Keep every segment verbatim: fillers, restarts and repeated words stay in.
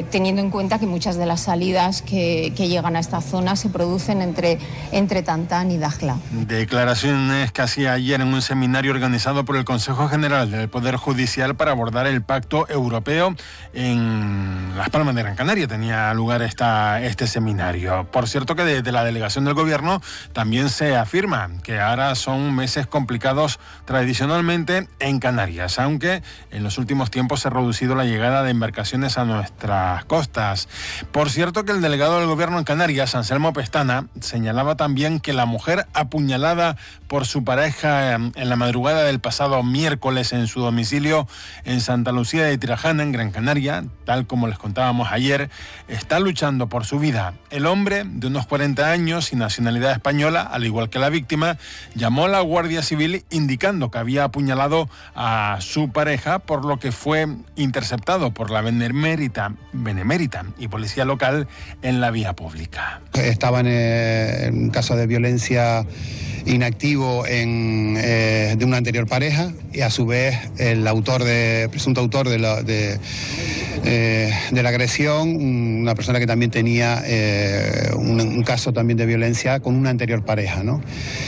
teniendo en cuenta que muchas de las salidas que, que llegan a esta zona se producen entre, entre Tantán y Dakhla. Declaraciones que hacía ayer en un seminario organizado por el Consejo General del Poder Judicial para abordar el Pacto Europeo en Las Palmas de Gran Canaria. Tenía lugar esta, este seminario. Por cierto que desde la delegación del Gobierno también se afirma que ahora son meses complicados tradicionalmente en Canarias, aunque en los últimos tiempos se ha reducido la llegada de embarcaciones a nuestras costas. Por cierto que el delegado del Gobierno en Canarias, Anselmo Pestana, señalaba también que la mujer apuñalada por su pareja en la madrugada del pasado miércoles en su domicilio en Santa Lucía de Tirajana, en Gran Canaria, tal como les contábamos ayer, está luchando por su vida. El hombre, de unos cuarenta años y nacionalidad española, al igual que la víctima, llamó a la Guardia Civil indicando que había apuñalado a su pareja, por lo que fue interceptado por la benemérita, benemérita y policía local en la vía pública. Estaba en un caso de violencia inactivo en, eh, de una anterior pareja, y a su vez el autor de, presunto autor de la, de, eh, de la agresión, una persona que también tenía eh, un, un caso también de violencia con una anterior pareja, ¿no?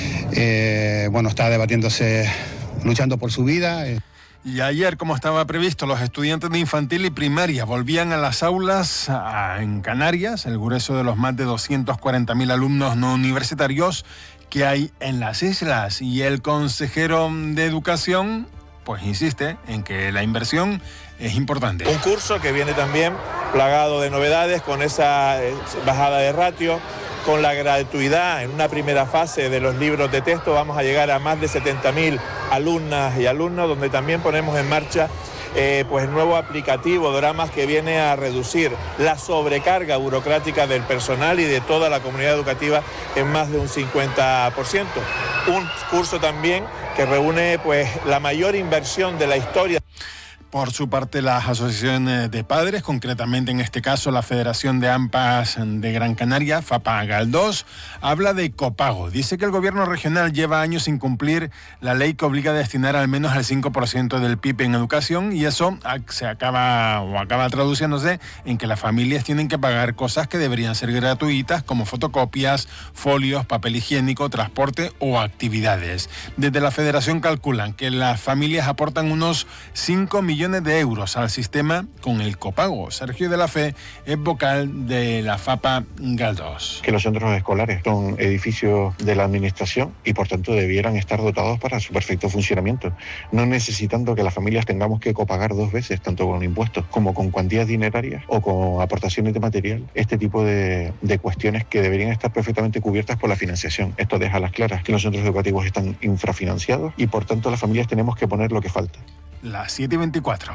Eh, bueno, está debatiéndose, luchando por su vida. Eh. Y ayer, como estaba previsto, los estudiantes de infantil y primaria volvían a las aulas a, en Canarias, el grueso de los más de doscientos cuarenta mil alumnos no universitarios que hay en las islas. Y el consejero de Educación, pues insiste en que la inversión es importante. Un curso que viene también plagado de novedades, con esa bajada de ratio, con la gratuidad en una primera fase de los libros de texto. Vamos a llegar a más de setenta mil alumnas y alumnos, donde también ponemos en marcha eh, pues el nuevo aplicativo Dramas, que viene a reducir la sobrecarga burocrática del personal y de toda la comunidad educativa en más de un cincuenta por ciento. Un curso también que reúne pues la mayor inversión de la historia. Por su parte, las asociaciones de padres, concretamente en este caso la Federación de AMPAs de Gran Canaria, FAPA Galdós, habla de copago. Dice que el gobierno regional lleva años sin cumplir la ley que obliga a destinar al menos el cinco por ciento del P I B en educación, y eso se acaba o acaba traduciéndose en que las familias tienen que pagar cosas que deberían ser gratuitas, como fotocopias, folios, papel higiénico, transporte o actividades. Desde la Federación calculan que las familias aportan unos cinco millones de euros al sistema con el copago. Sergio de la Fe es vocal de la FAPA Galdós. Que los centros escolares son edificios de la administración y por tanto debieran estar dotados para su perfecto funcionamiento, no necesitando que las familias tengamos que copagar dos veces, tanto con impuestos como con cuantías dinerarias o con aportaciones de material. Este tipo de, de cuestiones que deberían estar perfectamente cubiertas por la financiación. Esto deja a las claras que los centros educativos están infrafinanciados y por tanto las familias tenemos que poner lo que falta. Las siete y veinticuatro.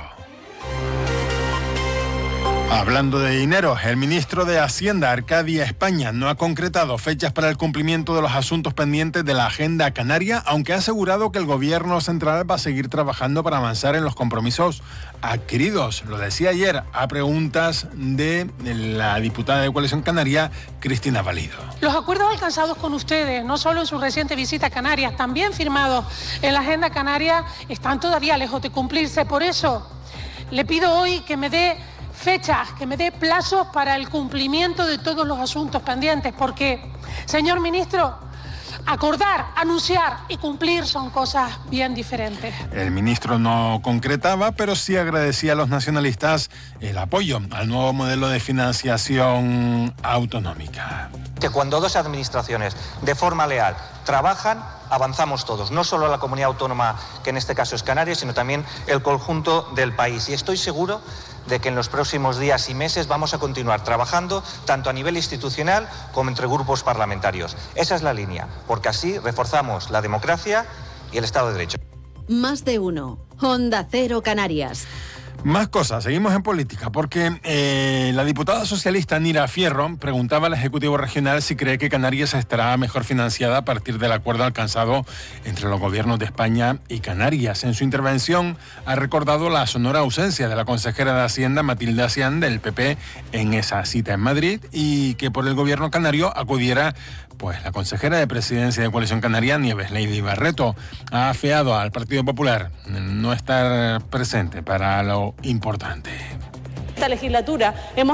Hablando de dinero, el ministro de Hacienda, Arcadia España, no ha concretado fechas para el cumplimiento de los asuntos pendientes de la Agenda Canaria, aunque ha asegurado que el gobierno central va a seguir trabajando para avanzar en los compromisos adquiridos. Lo decía ayer a preguntas de la diputada de Coalición Canaria, Cristina Valido. Los acuerdos alcanzados con ustedes, no solo en su reciente visita a Canarias, también firmados en la Agenda Canaria, están todavía lejos de cumplirse. Por eso le pido hoy que me dé fechas, que me dé plazos para el cumplimiento de todos los asuntos pendientes, porque, señor ministro, acordar, anunciar y cumplir son cosas bien diferentes. El ministro no concretaba, pero sí agradecía a los nacionalistas el apoyo al nuevo modelo de financiación autonómica. Que cuando dos administraciones de forma leal trabajan, avanzamos todos, no solo la comunidad autónoma, que en este caso es Canarias, sino también el conjunto del país. Y estoy seguro de que en los próximos días y meses vamos a continuar trabajando tanto a nivel institucional como entre grupos parlamentarios. Esa es la línea, porque así reforzamos la democracia y el Estado de Derecho. Más de uno. Onda Cero Canarias. Más cosas, seguimos en política, porque eh, la diputada socialista Nira Fierro preguntaba al Ejecutivo Regional si cree que Canarias estará mejor financiada a partir del acuerdo alcanzado entre los gobiernos de España y Canarias. En su intervención ha recordado la sonora ausencia de la consejera de Hacienda, Matilde Asián, del P P, en esa cita en Madrid, y que por el gobierno canario acudiera pues la consejera de Presidencia de Coalición Canaria, Nieves Lady Barreto. Ha afeado al Partido Popular no estar presente para lo importante. Esta legislatura hemos